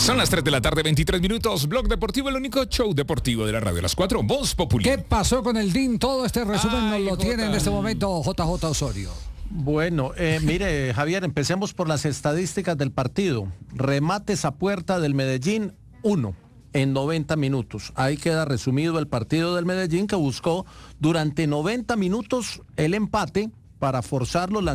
Son las 3 de la tarde, 23 minutos. Blog Deportivo, el único show deportivo de la radio. Las 4, Voz Populi. ¿Qué pasó con el DIN? Todo este resumen nos lo tiene en este momento JJ Osorio. Bueno, mire, Javier, empecemos por las estadísticas del partido. Remates a puerta del Medellín, 1 en 90 minutos. Ahí queda resumido el partido del Medellín, que buscó durante 90 minutos el empate para forzarlo.